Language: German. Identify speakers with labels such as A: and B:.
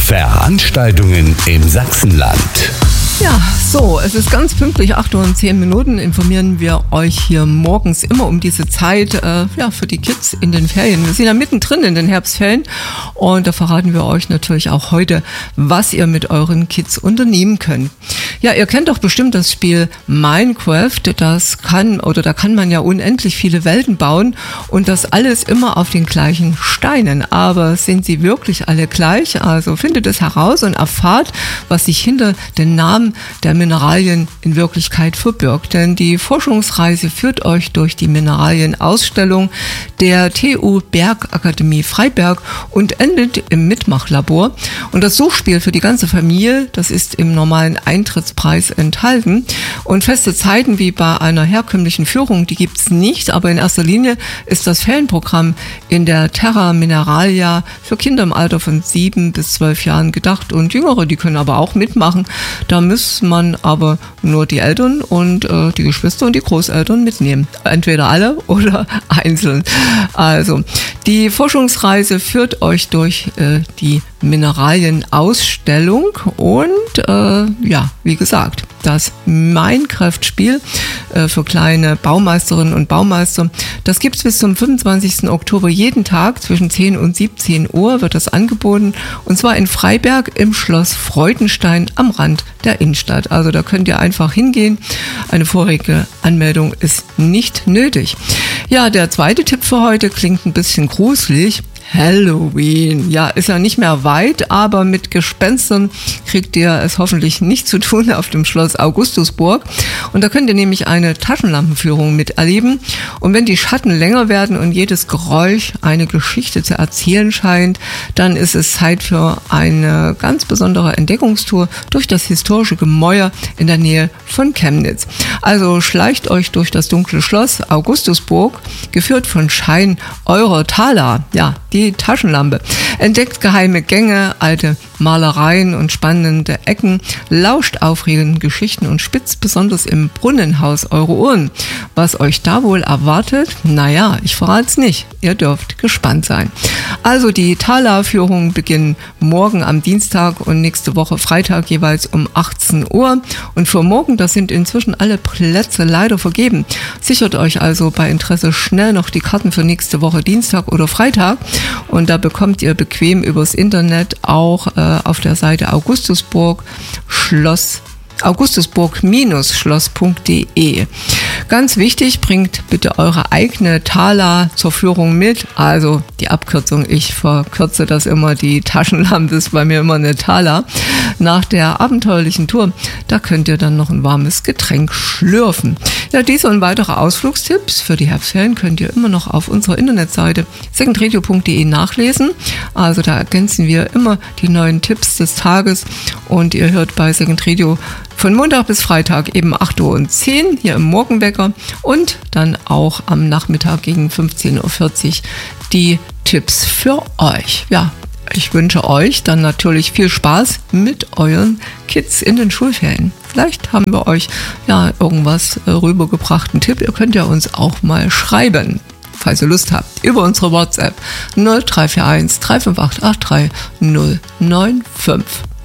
A: Veranstaltungen im Sachsenland.
B: Ja, so, es ist ganz pünktlich 8:10 Uhr, informieren wir euch hier morgens immer um diese Zeit, für die Kids in den Ferien. Wir sind ja mittendrin in den Herbstferien und da verraten wir euch natürlich auch heute, was ihr mit euren Kids unternehmen könnt. Ja, ihr kennt doch bestimmt das Spiel Minecraft, da kann man ja unendlich viele Welten bauen und das alles immer auf den gleichen Steinen. Aber sind sie wirklich alle gleich? Also findet es heraus und erfahrt, was sich hinter den Namen der Mineralien in Wirklichkeit verbirgt. Denn die Forschungsreise führt euch durch die Mineralienausstellung der TU Bergakademie Freiberg und endet im Mitmachlabor. Und das Suchspiel für die ganze Familie, das ist im normalen Eintrittspreis enthalten. Und feste Zeiten wie bei einer herkömmlichen Führung, die gibt's nicht, aber in erster Linie ist das Ferienprogramm in der Terra Mineralia für Kinder im Alter von 7 bis 12 Jahren gedacht und Jüngere, die können aber auch mitmachen. Da muss man aber nur die Eltern und die Geschwister und die Großeltern mitnehmen. Entweder alle oder einzeln. Also, die Forschungsreise führt euch durch die Mineralienausstellung und wie gesagt, das Minecraft-Spiel für kleine Baumeisterinnen und Baumeister, das gibt's bis zum 25. Oktober jeden Tag zwischen 10 und 17 Uhr wird das angeboten und zwar in Freiberg im Schloss Freudenstein am Rand der Innenstadt. Also da könnt ihr einfach hingehen. Eine vorherige Anmeldung ist nicht nötig. Ja, der zweite Tipp für heute klingt ein bisschen gruselig. Halloween. Ja, ist ja nicht mehr weit, aber mit Gespenstern kriegt ihr es hoffentlich nicht zu tun auf dem Schloss Augustusburg. Und da könnt ihr nämlich eine Taschenlampenführung miterleben. Und wenn die Schatten länger werden und jedes Geräusch eine Geschichte zu erzählen scheint, dann ist es Zeit für eine ganz besondere Entdeckungstour durch das historische Gemäuer in der Nähe von Chemnitz. Also schleicht euch durch das dunkle Schloss Augustusburg, geführt von Schein eurer Taler. Ja, die Taschenlampe. Entdeckt geheime Gänge, alte Malereien und spannende Ecken, lauscht aufregenden Geschichten und spitzt besonders im Brunnenhaus eure Ohren. Was euch da wohl erwartet? Naja, ich verrate es nicht. Ihr dürft gespannt sein. Also die Taler-Führungen beginnen morgen am Dienstag und nächste Woche Freitag jeweils um 18 Uhr. Und für morgen, da sind inzwischen alle Plätze leider vergeben. Sichert euch also bei Interesse schnell noch die Karten für nächste Woche Dienstag oder Freitag. Und da bekommt ihr bequem übers Internet auch auf der Seite Augustusburg-schloss.de. Ganz wichtig, bringt bitte eure eigene Taler zur Führung mit. Also die Abkürzung, ich verkürze das immer, die Taschenlampe ist bei mir immer eine Taler. Nach der abenteuerlichen Tour, da könnt ihr dann noch ein warmes Getränk schlürfen. Ja, diese und weitere Ausflugstipps für die Herbstferien könnt ihr immer noch auf unserer Internetseite secondradio.de nachlesen. Also da ergänzen wir immer die neuen Tipps des Tages und ihr hört bei Second Radio von Montag bis Freitag eben 8:10 Uhr hier im Morgenwecker und dann auch am Nachmittag gegen 15:40 Uhr die Tipps für euch. Ja, ich wünsche euch dann natürlich viel Spaß mit euren Kids in den Schulferien. Vielleicht haben wir euch ja irgendwas rübergebracht, einen Tipp. Ihr könnt ja uns auch mal schreiben, falls ihr Lust habt, über unsere WhatsApp 0341 358 83095.